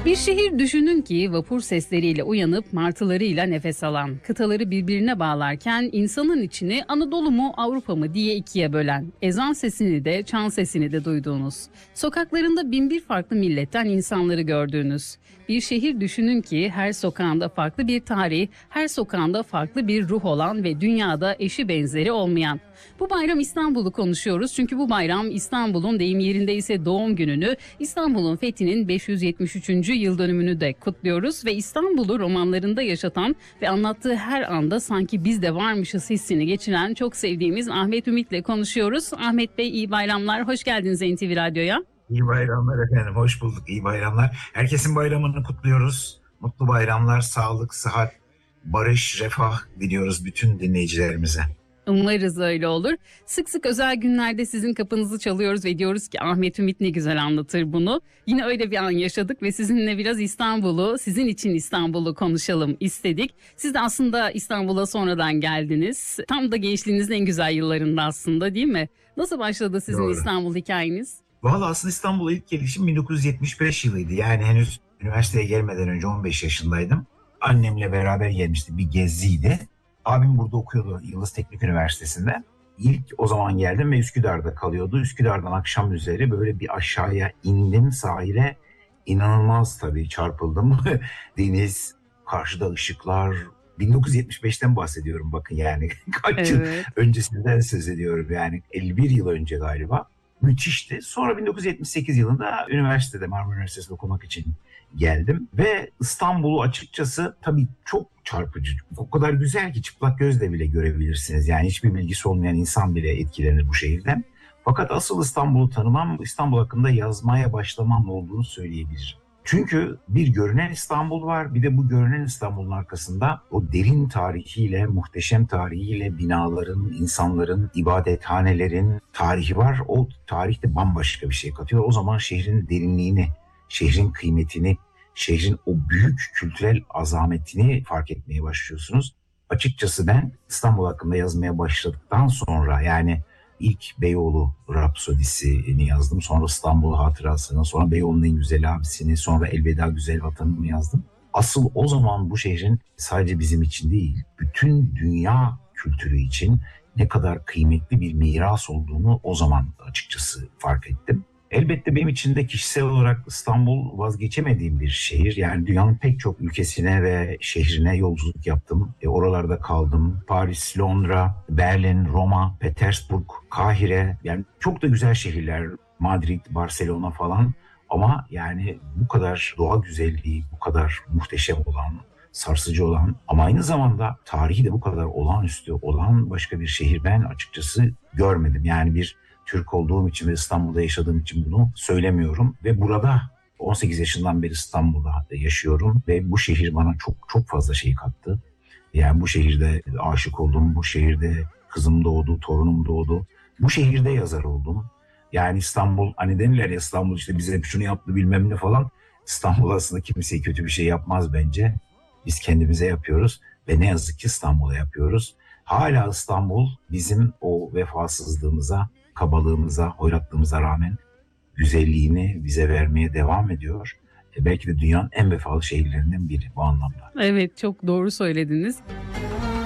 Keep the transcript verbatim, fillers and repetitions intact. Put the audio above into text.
Bir şehir düşünün ki vapur sesleriyle uyanıp martılarıyla nefes alan, kıtaları birbirine bağlarken insanın içini Anadolu mu Avrupa mı diye ikiye bölen, ezan sesini de çan sesini de duyduğunuz, sokaklarında bin bir farklı milletten insanları gördüğünüz. Bir şehir düşünün ki her sokağında farklı bir tarih, her sokağında farklı bir ruh olan ve dünyada eşi benzeri olmayan. Bu bayram İstanbul'u konuşuyoruz çünkü bu bayram İstanbul'un deyim yerindeyse doğum gününü, İstanbul'un fethinin beş yüz yetmiş üçüncü yıl dönümünü de kutluyoruz ve İstanbul'u romanlarında yaşatan ve anlattığı her anda sanki biz de varmışız hissini geçiren çok sevdiğimiz Ahmet Ümit'le konuşuyoruz. Ahmet Bey, iyi bayramlar, hoş geldiniz N T V Radyo'ya. İyi bayramlar efendim, hoş bulduk. İyi bayramlar. Herkesin bayramını kutluyoruz. Mutlu bayramlar, sağlık, sıhhat, barış, refah diliyoruz bütün dinleyicilerimize. Umarız öyle olur. Sık sık özel günlerde sizin kapınızı çalıyoruz ve diyoruz ki Ahmet Ümit ne güzel anlatır bunu. Yine öyle bir an yaşadık ve sizinle biraz İstanbul'u, sizin için İstanbul'u konuşalım istedik. Siz de aslında İstanbul'a sonradan geldiniz. Tam da gençliğinizin en güzel yıllarında aslında, değil mi? Nasıl başladı sizin Doğru. İstanbul hikayeniz? Vallahi aslında İstanbul'a ilk gelişim bin dokuz yüz yetmiş beş yılıydı. Yani henüz üniversiteye gelmeden önce on beş yaşındaydım. Annemle beraber gelmişti, bir geziydi. Abim burada okuyordu Yıldız Teknik Üniversitesi'nde. İlk o zaman geldim ve Üsküdar'da kalıyordu. Üsküdar'dan akşam üzeri böyle bir aşağıya indim sahile. İnanılmaz tabii çarpıldım. Deniz, karşıda ışıklar. bin dokuz yüz yetmiş beşten bahsediyorum bakın yani. Kaç yıl Evet. öncesinden söz ediyorum yani. elli bir yıl önce galiba. Müthişti. Sonra bin dokuz yüz yetmiş sekiz yılında üniversitede, Marmara Üniversitesi'nde okumak için geldim. Ve İstanbul'u açıkçası tabii çok çarpıcı. O kadar güzel ki çıplak gözle bile görebilirsiniz. Yani hiçbir bilgisi olmayan insan bile etkilenir bu şehirden. Fakat asıl İstanbul'u tanımam, İstanbul hakkında yazmaya başlamam olduğunu söyleyebilirim. Çünkü bir görünen İstanbul var, bir de bu görünen İstanbul'un arkasında o derin tarihiyle, muhteşem tarihiyle binaların, insanların, ibadethanelerin tarihi var. O tarih de bambaşka bir şey katıyor. O zaman şehrin derinliğini, şehrin kıymetini, şehrin o büyük kültürel azametini fark etmeye başlıyorsunuz. Açıkçası ben İstanbul hakkında yazmaya başladıktan sonra, yani İlk Beyoğlu Rapsodisi'ni yazdım. Sonra İstanbul Hatırası'nı, sonra Beyoğlu'nun en güzel abisini, sonra Elveda Güzel Vatanı'nı yazdım. Asıl o zaman bu şehrin sadece bizim için değil, bütün dünya kültürü için ne kadar kıymetli bir miras olduğunu o zaman açıkçası fark ettim. Elbette benim için de kişisel olarak İstanbul vazgeçemediğim bir şehir. Yani dünyanın pek çok ülkesine ve şehrine yolculuk yaptım. E, oralarda kaldım. Paris, Londra, Berlin, Roma, Petersburg, Kahire. Yani çok da güzel şehirler. Madrid, Barcelona falan. Ama yani bu kadar doğa güzelliği, bu kadar muhteşem olan, sarsıcı olan ama aynı zamanda tarihi de bu kadar olağanüstü olan başka bir şehir ben açıkçası görmedim. Yani bir Türk olduğum için ve İstanbul'da yaşadığım için bunu söylemiyorum. Ve burada on sekiz yaşından beri İstanbul'da yaşıyorum ve bu şehir bana çok çok fazla şey kattı. Yani bu şehirde aşık oldum, bu şehirde kızım doğdu, torunum doğdu. Bu şehirde yazar oldum. Yani İstanbul, hani denirler ya, İstanbul işte bize şunu yaptı bilmem ne falan. İstanbul aslında kimseye kötü bir şey yapmaz bence. Biz kendimize yapıyoruz ve ne yazık ki İstanbul'a yapıyoruz. Hala İstanbul bizim o vefasızlığımıza, kabalığımıza, hoyratlığımıza rağmen güzelliğini bize vermeye devam ediyor. E belki de dünyanın en vefalı şehirlerinden biri bu anlamda. Evet, çok doğru söylediniz.